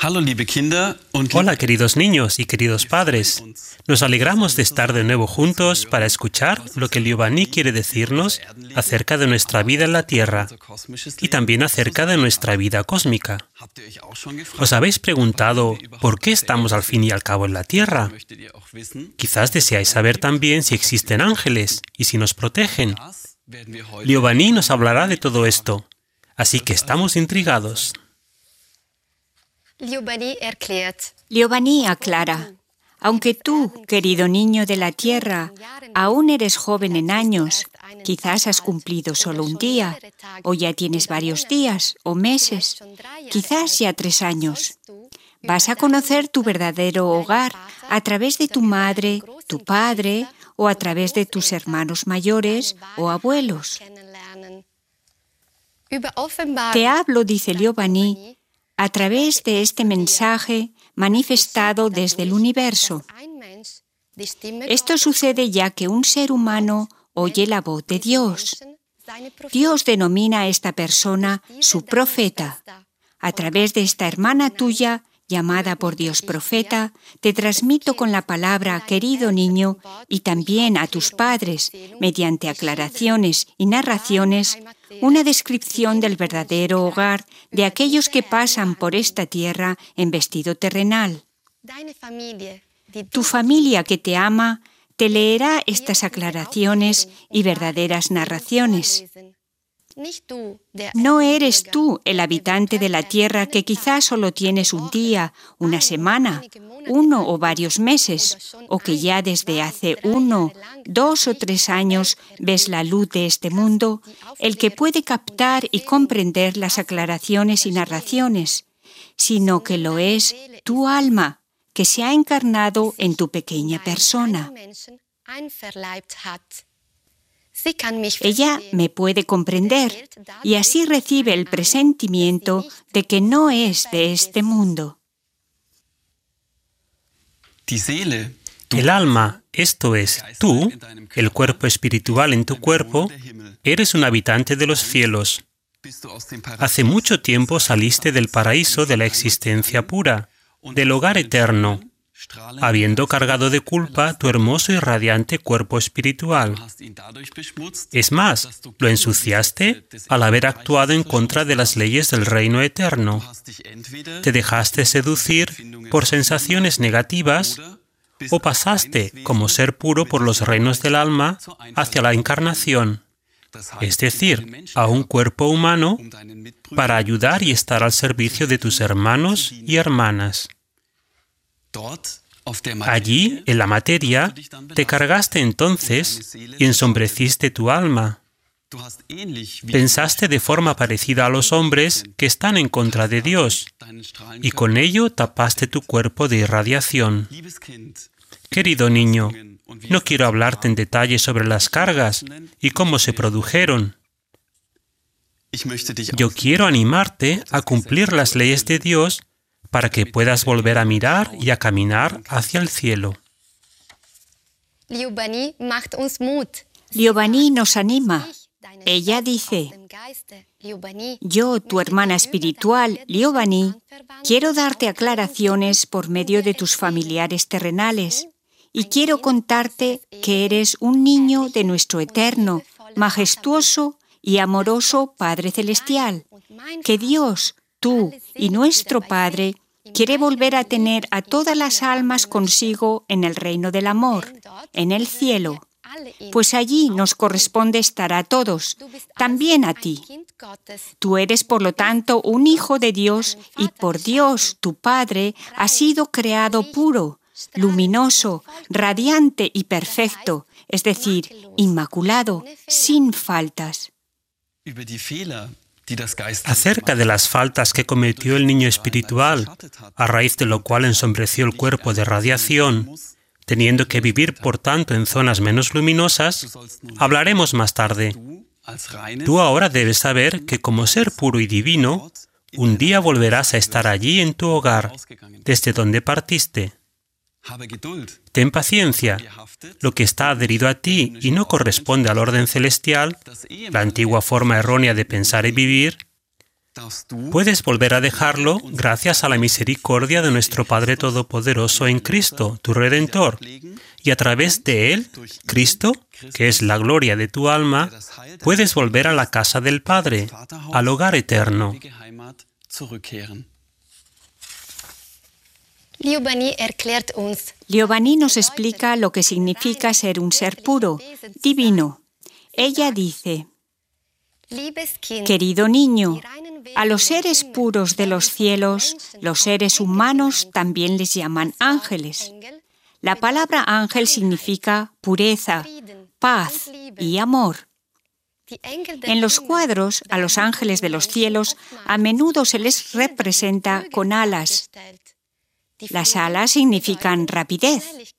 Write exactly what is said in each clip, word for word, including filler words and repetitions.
Hola, queridos niños y queridos padres. Nos alegramos de estar de nuevo juntos para escuchar lo que Liobani quiere decirnos acerca de nuestra vida en la Tierra y también acerca de nuestra vida cósmica. ¿Os habéis preguntado por qué estamos al fin y al cabo en la Tierra? Quizás deseáis saber también si existen ángeles y si nos protegen. Liobani nos hablará de todo esto, así que estamos intrigados. Liobani aclara, aunque tú, querido niño de la tierra, aún eres joven en años, quizás has cumplido solo un día, o ya tienes varios días o meses, quizás ya tres años. Vas a conocer tu verdadero hogar a través de tu madre, tu padre, o a través de tus hermanos mayores o abuelos. Te hablo, dice Liobani, a través de este mensaje manifestado desde el universo. Esto sucede ya que un ser humano oye la voz de Dios. Dios denomina a esta persona su profeta. A través de esta hermana tuya, llamada por Dios profeta, te transmito con la palabra, querido niño, y también a tus padres, mediante aclaraciones y narraciones, una descripción del verdadero hogar de aquellos que pasan por esta tierra en vestido terrenal. Tu familia que te ama te leerá estas aclaraciones y verdaderas narraciones. No eres tú el habitante de la tierra que quizás solo tienes un día, una semana, uno o varios meses, o que ya desde hace uno, dos o tres años ves la luz de este mundo, el que puede captar y comprender las aclaraciones y narraciones, sino que lo es tu alma, que se ha encarnado en tu pequeña persona. Ella me puede comprender y así recibe el presentimiento de que no es de este mundo. El alma, esto es, tú, el cuerpo espiritual en tu cuerpo, eres un habitante de los cielos. Hace mucho tiempo saliste del paraíso de la existencia pura, del hogar eterno, habiendo cargado de culpa tu hermoso y radiante cuerpo espiritual. Es más, lo ensuciaste al haber actuado en contra de las leyes del reino eterno. Te dejaste seducir por sensaciones negativas o pasaste como ser puro por los reinos del alma hacia la encarnación, es decir, a un cuerpo humano para ayudar y estar al servicio de tus hermanos y hermanas. Allí, en la materia, te cargaste entonces y ensombreciste tu alma. Pensaste de forma parecida a los hombres que están en contra de Dios, y con ello tapaste tu cuerpo de irradiación. Querido niño, no quiero hablarte en detalle sobre las cargas y cómo se produjeron. Yo quiero animarte a cumplir las leyes de Dios para que puedas volver a mirar y a caminar hacia el cielo. Liobani nos anima. Ella dice, yo, tu hermana espiritual, Liobani, quiero darte aclaraciones por medio de tus familiares terrenales y quiero contarte que eres un niño de nuestro eterno, majestuoso y amoroso Padre Celestial, que Dios, tú y nuestro Padre quiere volver a tener a todas las almas consigo en el reino del amor, en el cielo, pues allí nos corresponde estar a todos, también a ti. Tú eres, por lo tanto, un hijo de Dios y por Dios, tu Padre, has sido creado puro, luminoso, radiante y perfecto, es decir, inmaculado, sin faltas. Acerca de las faltas que cometió el niño espiritual, a raíz de lo cual ensombreció el cuerpo de radiación, teniendo que vivir, por tanto, en zonas menos luminosas, hablaremos más tarde. Tú ahora debes saber que como ser puro y divino, un día volverás a estar allí en tu hogar, desde donde partiste. Ten paciencia. Lo que está adherido a ti y no corresponde al orden celestial, la antigua forma errónea de pensar y vivir, Puedes volver a dejarlo gracias a la misericordia de nuestro Padre Todopoderoso en Cristo, tu Redentor, y a través de Él, Cristo, que es la gloria de tu alma, puedes volver a la casa del Padre, al hogar eterno. Liobani nos explica lo que significa ser un ser puro, divino. Ella dice: querido niño, a los seres puros de los cielos, los seres humanos también les llaman ángeles. La palabra ángel significa pureza, paz y amor. En los cuadros, a los ángeles de los cielos a menudo se les representa con alas. Las alas significan rapidez.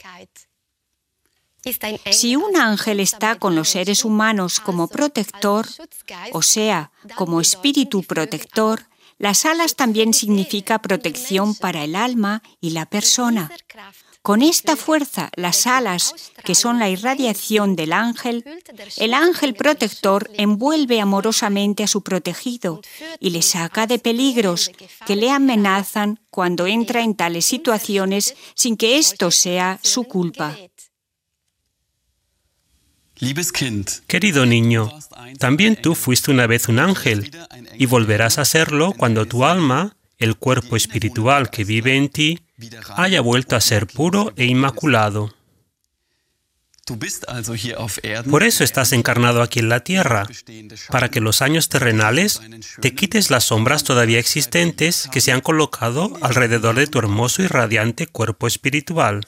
Si un ángel está con los seres humanos como protector, o sea, como espíritu protector, las alas también significa protección para el alma y la persona. Con esta fuerza, las alas, que son la irradiación del ángel, el ángel protector envuelve amorosamente a su protegido y le saca de peligros que le amenazan cuando entra en tales situaciones sin que esto sea su culpa. Querido niño, también tú fuiste una vez un ángel y volverás a serlo cuando tu alma, el cuerpo espiritual que vive en ti, haya vuelto a ser puro e inmaculado. Por eso estás encarnado aquí en la tierra, para que los años terrenales te quites las sombras todavía existentes que se han colocado alrededor de tu hermoso y radiante cuerpo espiritual.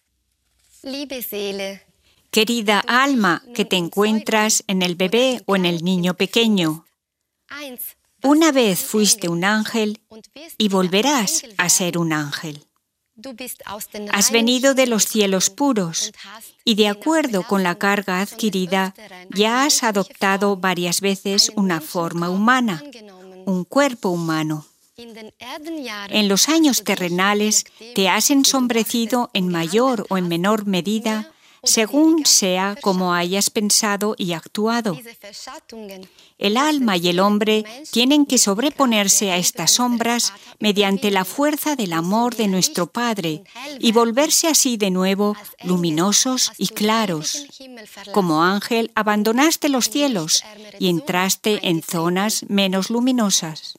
Querida alma que te encuentras en el bebé o en el niño pequeño, una vez fuiste un ángel y volverás a ser un ángel. Has venido de los cielos puros y de acuerdo con la carga adquirida ya has adoptado varias veces una forma humana, un cuerpo humano. En los años terrenales te has ensombrecido en mayor o en menor medida según sea como hayas pensado y actuado. El alma y el hombre tienen que sobreponerse a estas sombras mediante la fuerza del amor de nuestro Padre y volverse así de nuevo luminosos y claros. Como ángel abandonaste los cielos y entraste en zonas menos luminosas.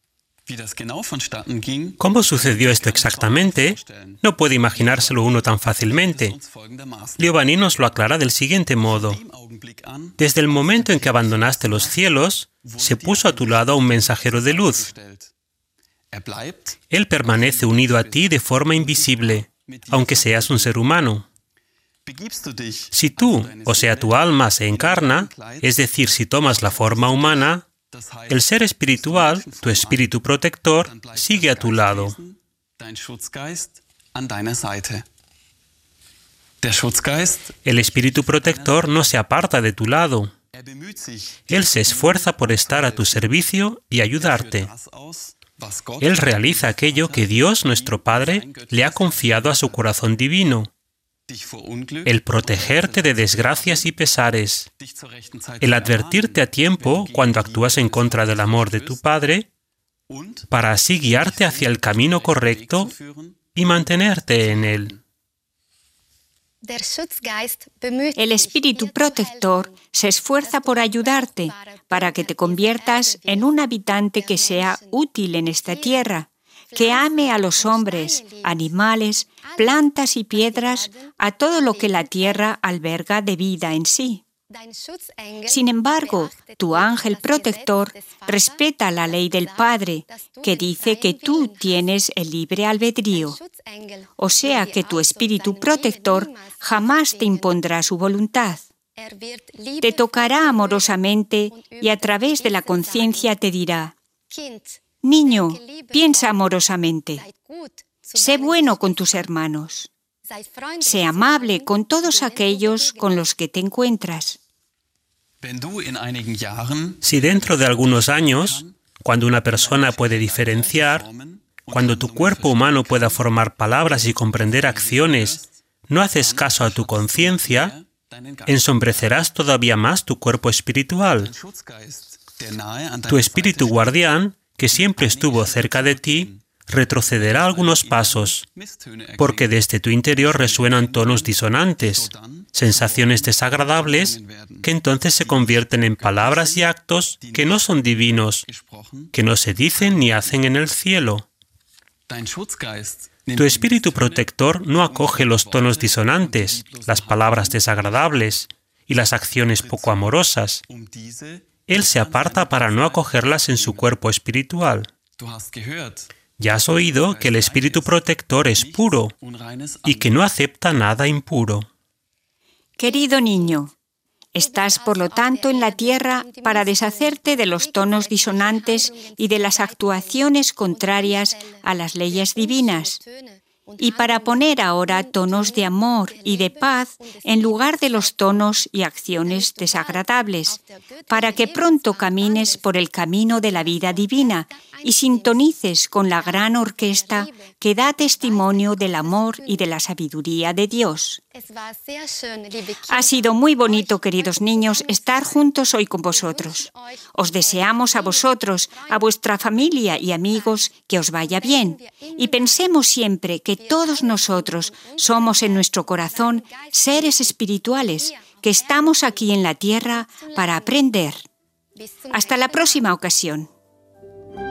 ¿Cómo sucedió esto exactamente? No puede imaginárselo uno tan fácilmente. Liobani nos lo aclara del siguiente modo. Desde el momento en que abandonaste los cielos, se puso a tu lado un mensajero de luz. Él permanece unido a ti de forma invisible, aunque seas un ser humano. Si tú, o sea, tu alma, se encarna, es decir, si tomas la forma humana, el ser espiritual, tu espíritu protector, sigue a tu lado. El espíritu protector no se aparta de tu lado. Él se esfuerza por estar a tu servicio y ayudarte. Él realiza aquello que Dios, nuestro Padre, le ha confiado a su corazón divino. El protegerte de desgracias y pesares, el advertirte a tiempo cuando actúas en contra del amor de tu Padre, para así guiarte hacia el camino correcto y mantenerte en él. El espíritu protector se esfuerza por ayudarte para que te conviertas en un habitante que sea útil en esta tierra, que ame a los hombres, animales, plantas y piedras, a todo lo que la tierra alberga de vida en sí. Sin embargo, tu ángel protector respeta la ley del Padre, que dice que tú tienes el libre albedrío. O sea que tu espíritu protector jamás te impondrá su voluntad. Te tocará amorosamente y a través de la conciencia te dirá: niño, piensa amorosamente. Sé bueno con tus hermanos. Sé amable con todos aquellos con los que te encuentras. Si dentro de algunos años, cuando una persona puede diferenciar, cuando tu cuerpo humano pueda formar palabras y comprender acciones, no haces caso a tu conciencia, ensombrecerás todavía más tu cuerpo espiritual. Tu espíritu guardián, que siempre estuvo cerca de ti, retrocederá algunos pasos, porque desde tu interior resuenan tonos disonantes, sensaciones desagradables, que entonces se convierten en palabras y actos que no son divinos, que no se dicen ni hacen en el cielo. Tu espíritu protector no acoge los tonos disonantes, las palabras desagradables y las acciones poco amorosas. Él se aparta para no acogerlas en su cuerpo espiritual. Ya has oído que el espíritu protector es puro y que no acepta nada impuro. Querido niño, estás por lo tanto en la tierra para deshacerte de los tonos disonantes y de las actuaciones contrarias a las leyes divinas, y para poner ahora tonos de amor y de paz en lugar de los tonos y acciones desagradables, para que pronto camines por el camino de la vida divina y sintonices con la gran orquesta que da testimonio del amor y de la sabiduría de Dios. Ha sido muy bonito, queridos niños, estar juntos hoy con vosotros. Os deseamos a vosotros, a vuestra familia y amigos que os vaya bien. Y pensemos siempre que todos nosotros somos en nuestro corazón seres espirituales, que estamos aquí en la tierra para aprender. Hasta la próxima ocasión.